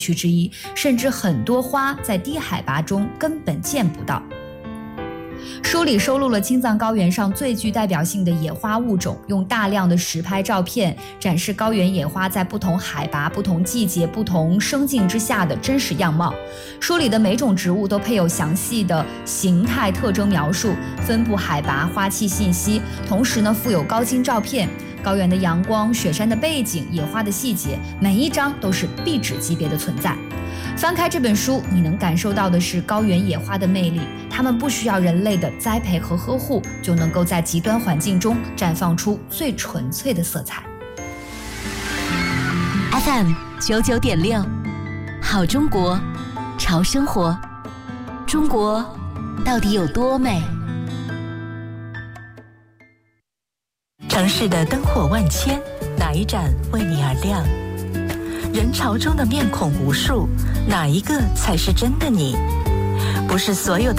区之一，甚至很多花在低海拔中根本见不到。书里收录了青藏高原上最具代表性的野花物种，用大量的实拍照片展示高原野花在不同海拔、不同季节、不同生境之下的真实样貌。书里的每种植物都配有详细的形态特征描述、分布海拔、花期信息，同时呢附有高清照片。高原的阳光、雪山的背景、野花的细节，每一张都是壁纸级别的存在。翻开这本书，你能感受到的是高原野花的魅力，它们不需要人类的栽培和呵护，就能够在极端环境中绽放出最纯粹的色彩。 FM 99.6，好中国，潮生活。中国到底有多美？ 城市的灯火万千，哪一盏为你而亮？人潮中的面孔无数，哪一个才是真的你？不是所有的